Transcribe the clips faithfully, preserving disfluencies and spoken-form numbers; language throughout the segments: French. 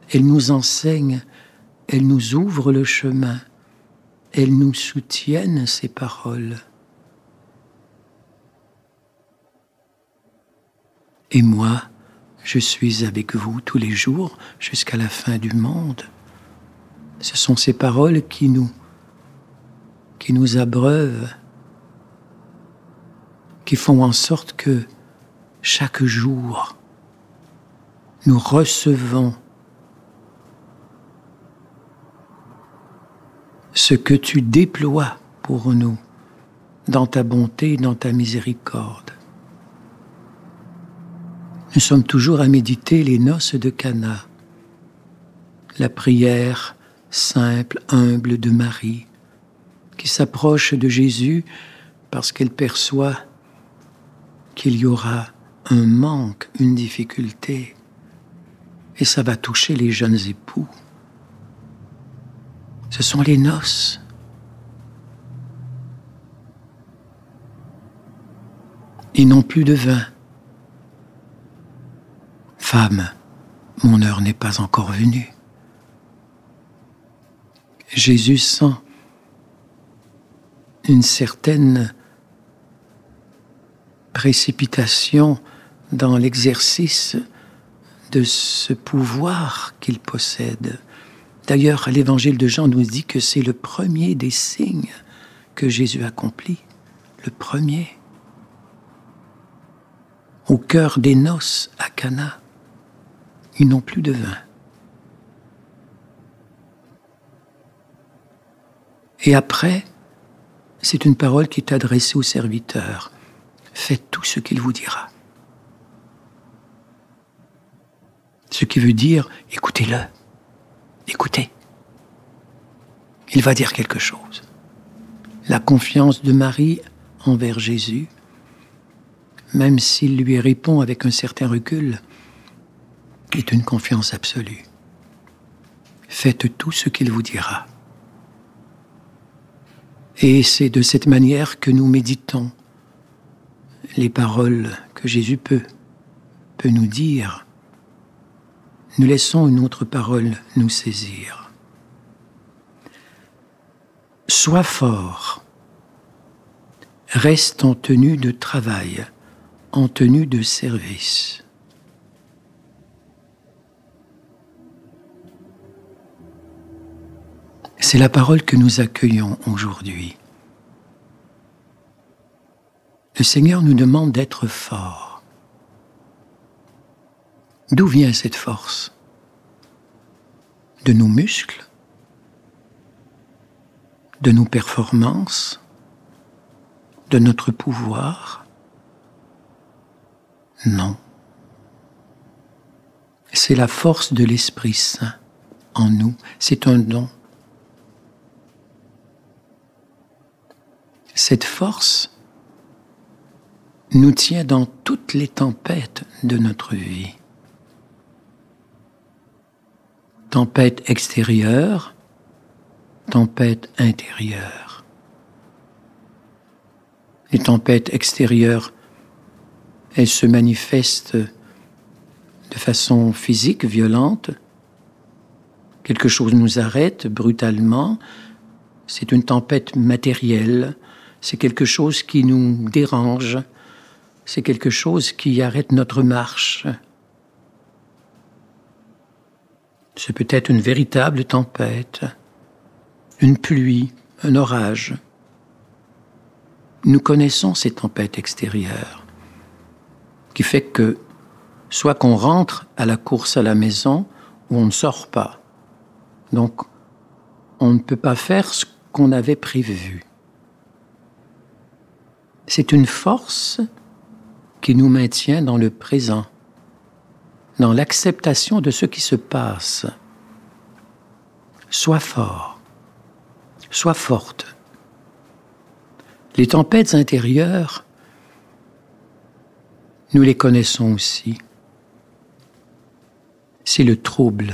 Elles nous enseignent, elles nous ouvrent le chemin, elles nous soutiennent, ces paroles. Et moi, je suis avec vous tous les jours jusqu'à la fin du monde. Ce sont ces paroles qui nous, qui nous abreuvent, qui font en sorte que chaque jour, nous recevons ce que tu déploies pour nous dans ta bonté et dans ta miséricorde. Nous sommes toujours à méditer les noces de Cana, la prière simple, humble de Marie, qui s'approche de Jésus parce qu'elle perçoit qu'il y aura un manque, une difficulté, et ça va toucher les jeunes époux. Ce sont les noces. Ils n'ont plus de vin. Femme, mon heure n'est pas encore venue. Jésus sent une certaine précipitation dans l'exercice de ce pouvoir qu'il possède. D'ailleurs, l'évangile de Jean nous dit que c'est le premier des signes que Jésus accomplit, le premier. Au cœur des noces à Cana, ils n'ont plus de vin. Et après, c'est une parole qui est adressée aux serviteurs. Faites tout ce qu'il vous dira. Ce qui veut dire, écoutez-le, écoutez. Il va dire quelque chose. La confiance de Marie envers Jésus, même s'il lui répond avec un certain recul, est une confiance absolue. Faites tout ce qu'il vous dira. Et c'est de cette manière que nous méditons les paroles que Jésus peut, peut nous dire. Nous laissons une autre parole nous saisir. Sois fort, reste en tenue de travail, en tenue de service. C'est la parole que nous accueillons aujourd'hui. Le Seigneur nous demande d'être forts. D'où vient cette force? De nos muscles? De nos performances? De notre pouvoir? Non. C'est la force de l'Esprit Saint en nous. C'est un don. Cette force nous tient dans toutes les tempêtes de notre vie. Tempête extérieure, tempête intérieure. Les tempêtes extérieures, elles se manifestent de façon physique, violente. Quelque chose nous arrête brutalement. C'est une tempête matérielle. C'est quelque chose qui nous dérange. C'est quelque chose qui arrête notre marche. C'est peut-être une véritable tempête, une pluie, un orage. Nous connaissons ces tempêtes extérieures, qui fait que soit qu'on rentre à la course à la maison, ou on ne sort pas. Donc, on ne peut pas faire ce qu'on avait prévu. C'est une force qui nous maintient dans le présent, dans l'acceptation de ce qui se passe. Sois fort, sois forte. Les tempêtes intérieures, nous les connaissons aussi. C'est le trouble.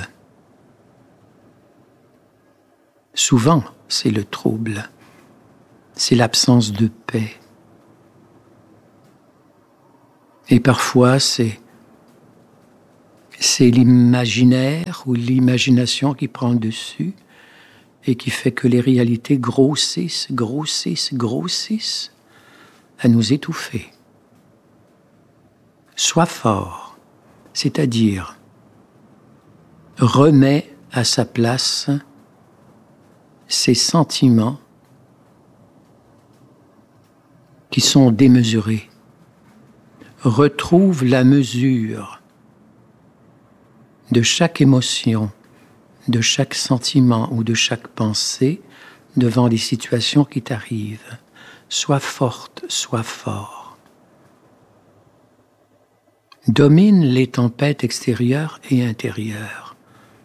Souvent, c'est le trouble. C'est l'absence de paix. Et parfois, c'est c'est l'imaginaire ou l'imagination qui prend le dessus et qui fait que les réalités grossissent, grossissent, grossissent à nous étouffer. Sois fort, c'est-à-dire remets à sa place ces sentiments qui sont démesurés. Retrouve la mesure de chaque émotion, de chaque sentiment ou de chaque pensée devant les situations qui t'arrivent. Sois forte, sois fort. Domine les tempêtes extérieures et intérieures.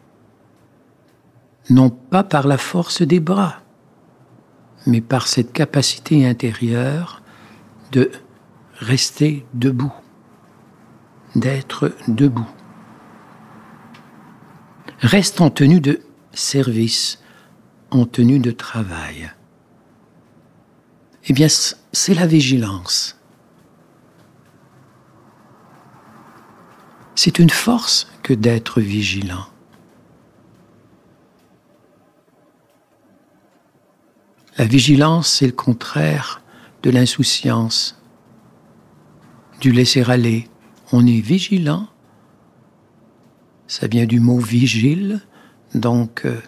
Non pas par la force des bras, mais par cette capacité intérieure de rester debout, d'être debout. Reste en tenue de service, en tenue de travail. Eh bien, c'est la vigilance. C'est une force que d'être vigilant. La vigilance, c'est le contraire de l'insouciance, du laisser-aller. On est vigilant. Ça vient du mot vigile, donc euh,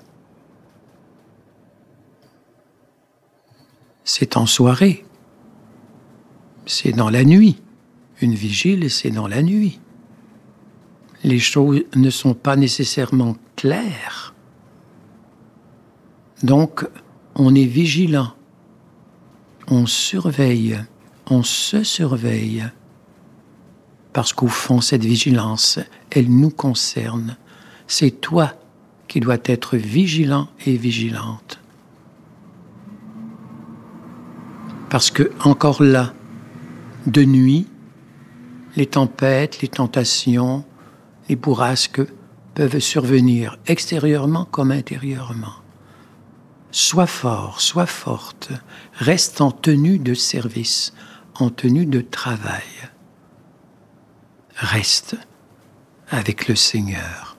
c'est en soirée, c'est dans la nuit. Une vigile, c'est dans la nuit. Les choses ne sont pas nécessairement claires. Donc, on est vigilant, on surveille, on se surveille. Parce qu'au fond, cette vigilance, elle nous concerne. C'est toi qui dois être vigilant et vigilante. Parce que, encore là, de nuit, les tempêtes, les tentations, les bourrasques peuvent survenir extérieurement comme intérieurement. Sois fort, sois forte, reste en tenue de service, en tenue de travail. Reste avec le Seigneur.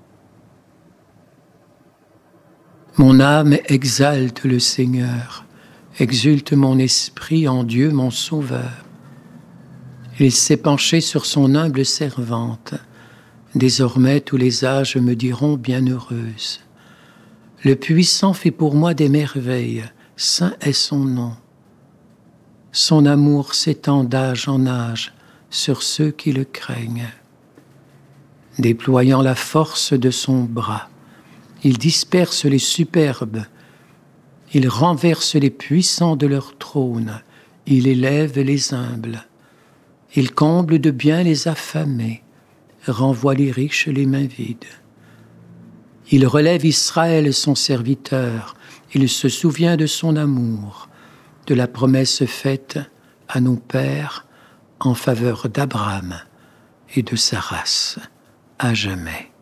Mon âme exalte le Seigneur, exulte mon esprit en Dieu mon Sauveur. Il s'est penché sur son humble servante. Désormais tous les âges me diront bienheureuse. Le Puissant fait pour moi des merveilles, saint est son nom. Son amour s'étend d'âge en âge sur ceux qui le craignent. Déployant la force de son bras, il disperse les superbes, il renverse les puissants de leur trône, il élève les humbles, il comble de bien les affamés, renvoie les riches les mains vides. Il relève Israël son serviteur, il se souvient de son amour, de la promesse faite à nos pères en faveur d'Abraham et de sa race à jamais.